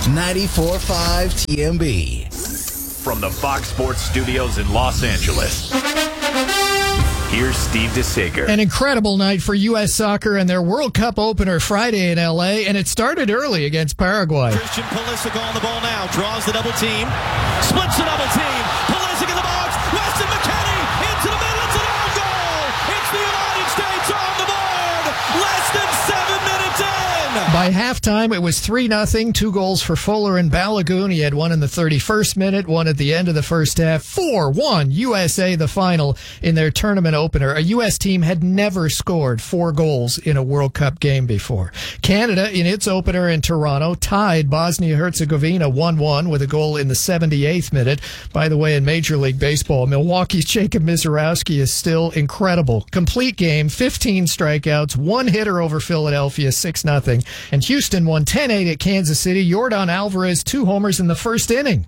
94.5 TMB. From the Fox Sports Studios in Los Angeles, here's Steve DeSager. An incredible night for U.S. soccer and their World Cup opener Friday in L.A., and it started early against Paraguay. Christian Pulisic on the ball now, draws the double team, splits the double team, Pulisic in the box, Weston McKennie into the middle, it's an own goal! It's the United States on the board! Less than 7 minutes in! By halftime, it was 3-0, 2 goals for Fuller and Balogun. He had one in the 31st minute, one at the end of the first half. 4-1 USA, the final in their tournament opener. A U.S. team had never scored 4 goals in a World Cup game before. Canada, in its opener in Toronto, tied Bosnia-Herzegovina 1-1 with a goal in the 78th minute. By the way, in Major League Baseball, Milwaukee's Jacob Misiorowski is still incredible. Complete game, 15 strikeouts, 1 hitter over Philadelphia, 6-0. And Houston won 10-8 at Kansas City. Yordan Alvarez, 2 homers in the first inning.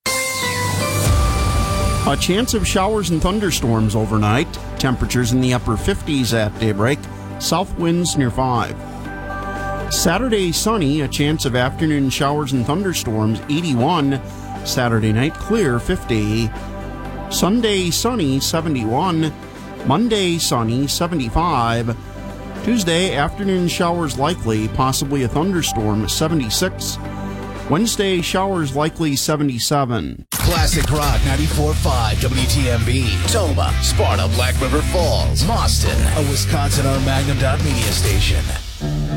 A chance of showers and thunderstorms overnight. Temperatures in the upper 50s at daybreak. South winds near 5. Saturday sunny. A chance of afternoon showers and thunderstorms, 81. Saturday night clear, 50. Sunday sunny, 71. Monday sunny, 75. Tuesday, afternoon showers likely, possibly a thunderstorm, 76. Wednesday, showers likely, 77. Classic Rock 94.5 WTMB. Toma, Sparta, Black River Falls, Mauston, a Wisconsin-owned Magnum Dot Media station.